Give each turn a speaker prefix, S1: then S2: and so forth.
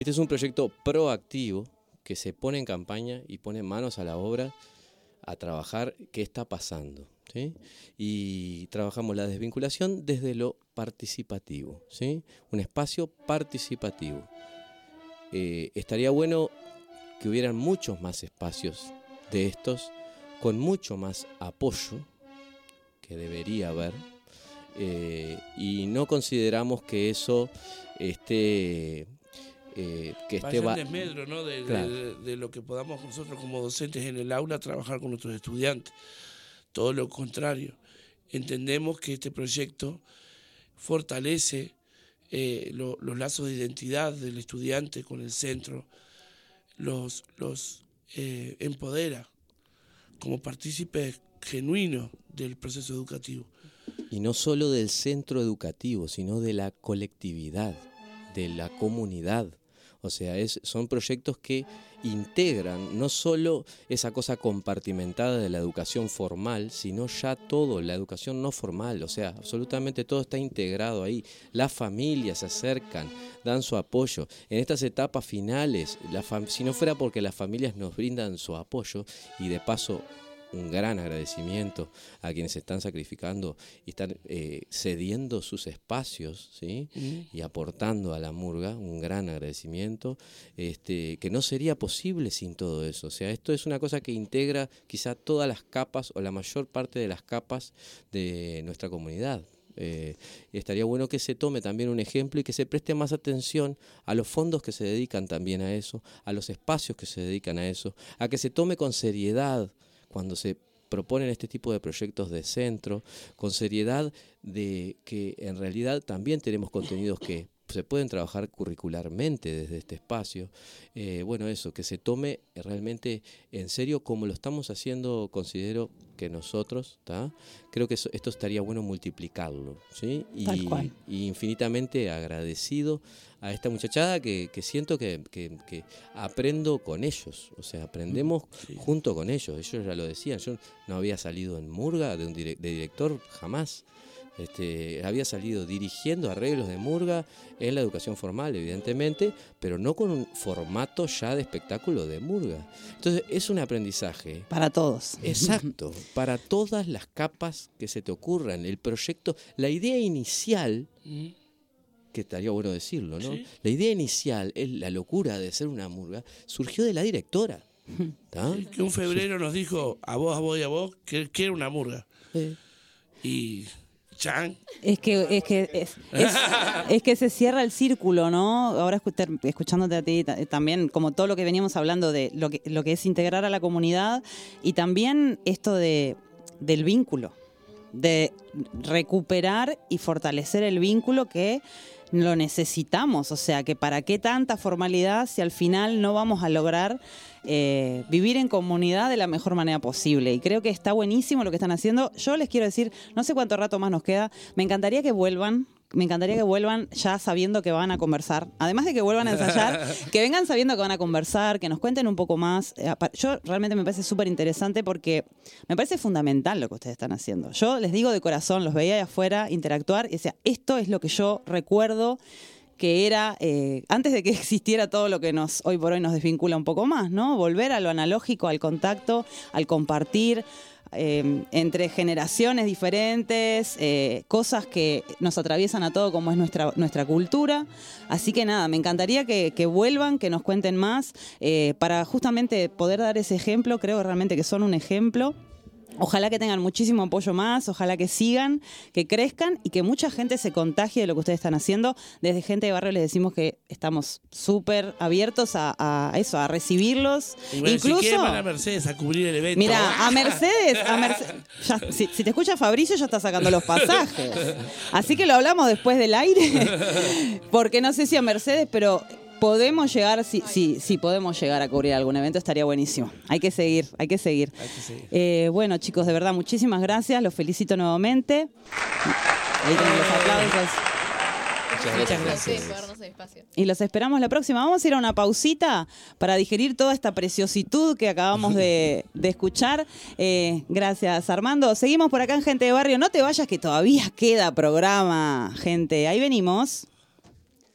S1: Este es un proyecto proactivo que se pone en campaña y pone manos a la obra a trabajar qué está pasando, ¿sí? Y trabajamos la desvinculación desde lo participativo, ¿sí? Un espacio participativo. Estaría bueno que hubieran muchos más espacios de estos, con mucho más apoyo, que debería haber, y no consideramos que eso esté...
S2: vaya en desmedro, ¿no?
S1: Claro.
S2: de lo que podamos nosotros como docentes en el aula trabajar con nuestros estudiantes. Todo lo contrario. Entendemos que este proyecto fortalece los lazos de identidad del estudiante con el centro, los empodera como partícipes genuinos del proceso educativo.
S1: Y no solo del centro educativo, sino de la colectividad, de la comunidad. O sea, son proyectos que integran no solo esa cosa compartimentada de la educación formal, sino ya todo, la educación no formal. O sea, absolutamente todo está integrado ahí. Las familias se acercan, dan su apoyo. En estas etapas finales, si no fuera porque las familias nos brindan su apoyo, y de paso un gran agradecimiento a quienes están sacrificando y están cediendo sus espacios, ¿sí? Y aportando a la murga, un gran agradecimiento, que no sería posible sin todo eso. O sea, esto es una cosa que integra quizá todas las capas o la mayor parte de las capas de nuestra comunidad. Y estaría bueno que se tome también un ejemplo y que se preste más atención a los fondos que se dedican también a eso, a los espacios que se dedican a eso, a que se tome con seriedad cuando se proponen este tipo de proyectos de centro, con seriedad de que en realidad también tenemos contenidos que se pueden trabajar curricularmente desde este espacio. Bueno, eso, que se tome realmente en serio como lo estamos haciendo, considero que nosotros, ¿tá? Creo que esto estaría bueno multiplicarlo, ¿sí?
S3: Tal cual.
S1: Y infinitamente agradecido a esta muchachada que siento que aprendo con ellos, o sea, aprendemos junto con ellos. Ellos ya lo decían, yo no había salido en murga de director jamás. Había salido dirigiendo arreglos de murga en la educación formal, evidentemente, pero no con un formato ya de espectáculo de murga. Entonces es un aprendizaje.
S3: Para todos.
S1: Exacto, para todas las capas que se te ocurran. El proyecto, la idea inicial, que estaría bueno decirlo, ¿no?
S2: Sí.
S1: La idea inicial, la locura de ser una murga, surgió de la directora.
S2: Que un febrero nos dijo, a vos, que era una murga. Y... Chan.
S3: Es que se cierra el círculo, ¿no? Ahora escuchándote a ti también, como todo lo que veníamos hablando de lo que es integrar a la comunidad, y también esto del vínculo, de recuperar y fortalecer el vínculo que lo necesitamos. O sea, que para qué tanta formalidad si al final no vamos a lograr vivir en comunidad de la mejor manera posible. Y creo que está buenísimo lo que están haciendo. Yo les quiero decir, no sé cuánto rato más nos queda, me encantaría que vuelvan ya sabiendo que van a conversar. Además de que vuelvan a ensayar, que vengan sabiendo que van a conversar, que nos cuenten un poco más. Yo realmente me parece súper interesante porque me parece fundamental lo que ustedes están haciendo. Yo les digo de corazón, los veía de afuera interactuar y decía, esto es lo que yo recuerdo que era antes de que existiera todo lo que hoy por hoy nos desvincula un poco más, ¿no? Volver a lo analógico, al contacto, al compartir, entre generaciones diferentes, cosas que nos atraviesan a todo como es nuestra cultura. Así que nada, me encantaría que vuelvan, que nos cuenten más, para justamente poder dar ese ejemplo. Creo realmente que son un ejemplo. Ojalá que tengan muchísimo apoyo más, ojalá que sigan, que crezcan y que mucha gente se contagie de lo que ustedes están haciendo. Desde Gente de Barrio les decimos que estamos súper abiertos a eso, a recibirlos.
S2: Y bueno,
S3: incluso
S2: si quieren van a Mercedes a cubrir el evento.
S3: Mira, a Mercedes ya, si te escucha Fabricio ya está sacando los pasajes. Así que lo hablamos después del aire, porque no sé si a Mercedes, pero podemos llegar, si podemos llegar a cubrir algún evento, estaría buenísimo. Hay que seguir. Bueno, chicos, de verdad, muchísimas gracias. Los felicito nuevamente. Ahí tienen los aplausos.
S4: Muchas gracias por darnos el espacio.
S3: Y los esperamos la próxima. Vamos a ir a una pausita para digerir toda esta preciositud que acabamos de escuchar. Gracias, Armando. Seguimos por acá en Gente de Barrio. No te vayas que todavía queda programa, gente. Ahí venimos.